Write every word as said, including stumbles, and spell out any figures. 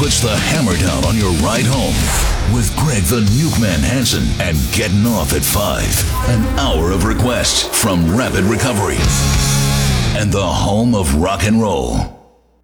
puts the hammer down on your ride home with Greg the Nukeman Hansen and Getting Off at five. An hour of requests from Rapid Recovery and the home of rock and roll.